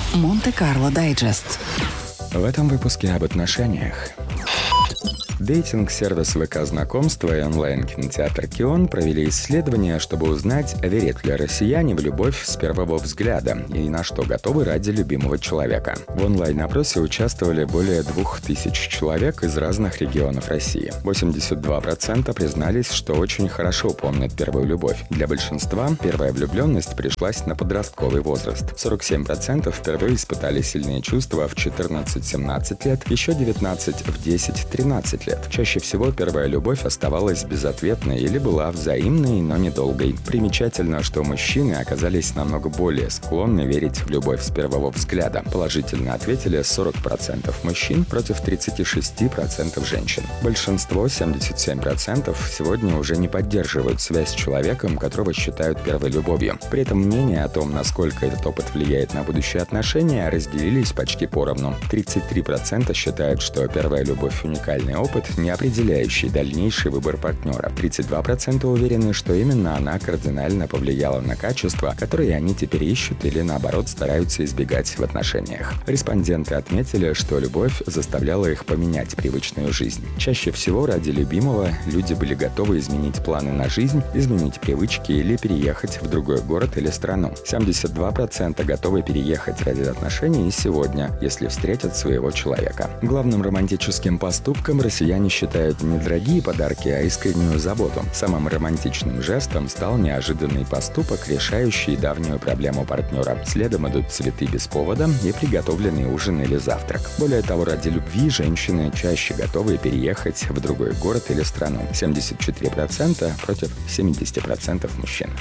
Монте-Карло Дайджест. В этом выпуске об отношениях. Дейтинг-сервис ВК-знакомства и онлайн-кинотеатр «Кион» провели исследование, чтобы узнать, верят ли россияне в любовь с первого взгляда и на что готовы ради любимого человека. В онлайн-опросе участвовали более 2000 человек из разных регионов России. 82% признались, что очень хорошо помнят первую любовь. Для большинства первая влюбленность пришлась на подростковый возраст. 47% впервые испытали сильные чувства в 14-17 лет, еще 19% в 10-13 лет. Чаще всего первая любовь оставалась безответной или была взаимной, но недолгой. Примечательно, что мужчины оказались намного более склонны верить в любовь с первого взгляда. Положительно ответили 40% мужчин против 36% женщин. Большинство, 77%, сегодня уже не поддерживают связь с человеком, которого считают первой любовью. При этом мнения о том, насколько этот опыт влияет на будущие отношения, разделились почти поровну. 33% считают, что первая любовь – уникальный опыт, не определяющий дальнейший выбор партнера. 32% уверены, что именно она кардинально повлияла на качества, которые они теперь ищут или, наоборот, стараются избегать в отношениях. Респонденты отметили, что любовь заставляла их поменять привычную жизнь. Чаще всего ради любимого люди были готовы изменить планы на жизнь, изменить привычки или переехать в другой город или страну. 72% готовы переехать ради отношений и сегодня, если встретят своего человека. Главным романтическим поступком россияне считают не дорогие подарки, а искреннюю заботу. Самым романтичным жестом стал неожиданный поступок, решающий давнюю проблему партнера. Следом идут цветы без повода и приготовленный ужин или завтрак. Более того, ради любви женщины чаще готовы переехать в другой город или страну. 74% против 70% мужчин.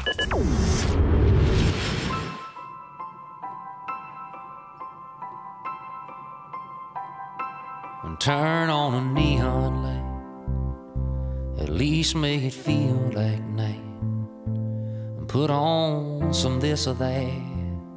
Turn on a neon light, at least make it feel like night, and put on some this or that.